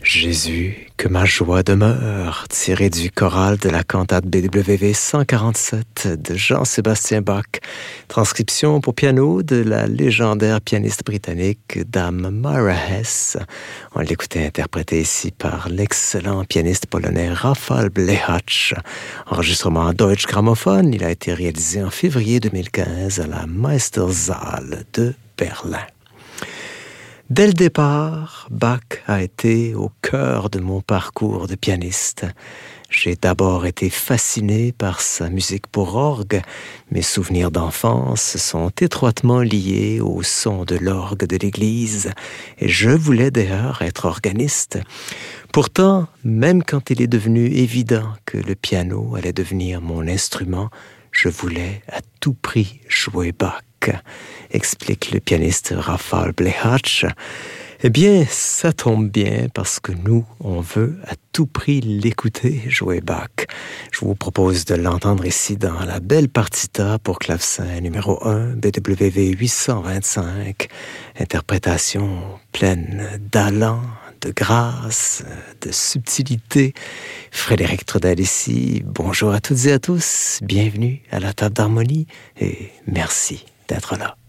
Jésus, que ma joie demeure, tiré du choral de la cantate BWV 147 de Jean-Sébastien Bach, transcription pour piano de la légendaire pianiste britannique Dame Myra Hess. On l'écoutait interprété ici par l'excellent pianiste polonais Rafał Blechacz. Enregistrement Deutsche Grammophon, il a été réalisé en février 2015 à la Meistersaal de Berlin. Dès le départ, Bach a été au cœur de mon parcours de pianiste. J'ai d'abord été fasciné par sa musique pour orgue. Mes souvenirs d'enfance sont étroitement liés au son de l'orgue de l'église et je voulais d'ailleurs être organiste. Pourtant, même quand il est devenu évident que le piano allait devenir mon instrument, je voulais à tout prix jouer Bach, explique le pianiste Rafał Blechacz. Eh bien, ça tombe bien parce que nous, on veut à tout prix l'écouter jouer Bach. Je vous propose de l'entendre ici dans la belle partita pour clavecin numéro 1, BWV 825, interprétation pleine d'allant, de grâce, de subtilité. Frédéric Trudel ici. Bonjour à toutes et à tous. Bienvenue à la table d'harmonie et merci d'être là.